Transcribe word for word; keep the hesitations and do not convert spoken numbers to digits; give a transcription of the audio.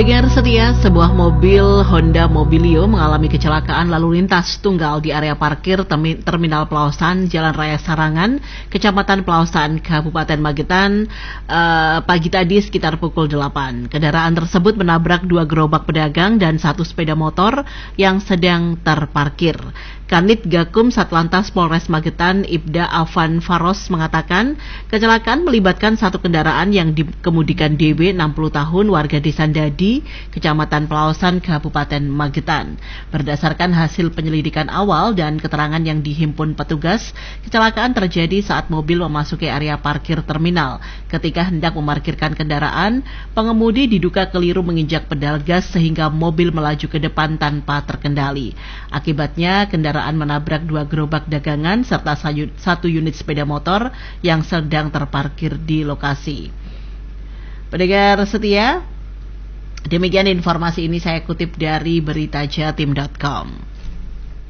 Pendengar setia, sebuah mobil Honda Mobilio mengalami kecelakaan lalu lintas tunggal di area parkir Terminal Pelausan, Jalan Raya Sarangan, Kecamatan Pelausan, Kabupaten Magetan, uh, pagi tadi sekitar pukul delapan. Kendaraan tersebut menabrak dua gerobak pedagang dan satu sepeda motor yang sedang terparkir. Kanit Gakum Satlantas Polres Magetan, Ibda Afan Faros mengatakan kecelakaan melibatkan satu kendaraan yang dikemudikan D W enam puluh tahun warga Desa Dadi, Kecamatan Pelausan, Kabupaten Magetan. Berdasarkan hasil penyelidikan awal dan keterangan yang dihimpun petugas, kecelakaan terjadi saat mobil memasuki area parkir terminal. Ketika hendak memarkirkan kendaraan, pengemudi diduga keliru menginjak pedal gas sehingga mobil melaju ke depan tanpa terkendali. Akibatnya kendaraan menabrak dua gerobak dagangan serta satu unit sepeda motor yang sedang terparkir di lokasi. Pendengar setia, demikian informasi ini saya kutip dari berita jatim titik com.